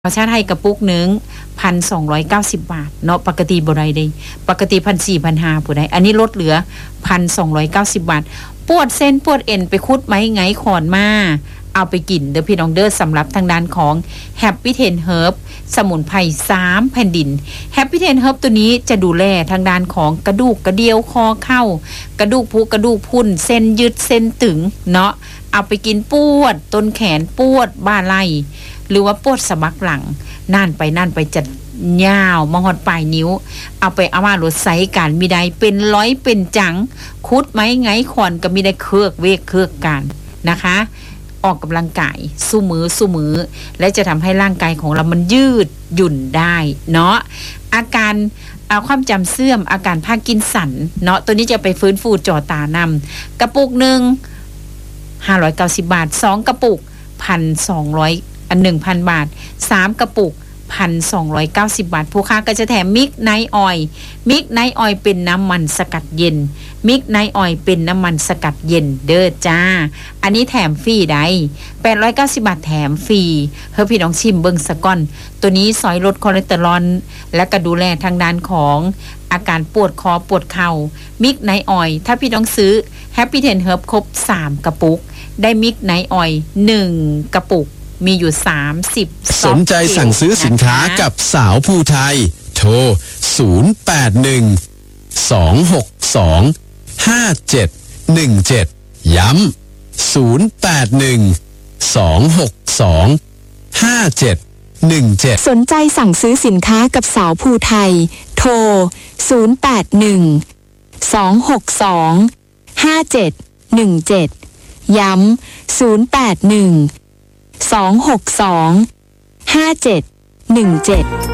ชาไทยกระปุกหนึ่ง1,290 บาทเนาะปกติบ่ได้เด้ปกติ 1,400 1,500 ผู้ใดอันนี้ลดเหลือ 1,290 บาทปวดเส้นปวดเอ็นไปคุดไหมไงขอนมาเอาไปกินเด้อพี่น้องเด้อสำหรับทางด้านของ Happy Ten Herb สมุนไพร3แผ่นดิน Happy Ten Herb ตัวนี้จะดูแลทางด้านของกระดูกกระเดี่ยวคอเข่ากระดูกพุกระดูกพุ่นเส้นยืดเส้นตึงเนาะเอาไปกินปวดต้นแขนปวดบ่าไหล่หรือว่าปวดสะบักหลังนั่นไปจัดยาวมาหอดปลายนิ้วเอาไปเอามาลดไซการมีใดเป็นร้อยเป็นจังคุดไหมไงขอนก็มีได้เครือกเวกเครือกกันนะคะออกกำลังกายสู้มือและจะทำให้ร่างกายของเรามันยืดหยุ่นได้เนาะอาการความจำเสื่อมอาการพาร์กินสันเนาะตัวนี้จะไปฟื้นฟูจอตานำกระปุกหนึ่ง590 บาท2กระปุก 1,200 บาท3กระปุก 1,290 บาทผู้ค้าก็จะแถมมิกไนท์ออยล์มิกไนท์ออยล์เป็นน้ำมันสกัดเย็นมิกไนท์ออยล์เป็นน้ำมันสกัดเย็นเด้อจ้าอันนี้แถมฟรีได้890 บาทแถมฟรีเฮ้ยพี่น้องชิมเบิ่งสะก่อนตัวนี้ซอยลดคอเลสเตอรอลและก็ดูแลทางด้านของอาการปวดคอปวดเข่ามิกไนท์ออยล์ถ้าพี่น้องซื้อ Happy Ten Herb ครบ3กระปุกได้มิกไนท์ออยล์1กระปุกมีอยู่30 สนใจสั่งซื้อสินค้ากับสาวภูไทยโทร081-262-5717ย้ำ081-262-5717 สนใจสั่งซื้อสินค้ากับสาวภูไทยโทร081-262-5717ย้ำ081-262-5717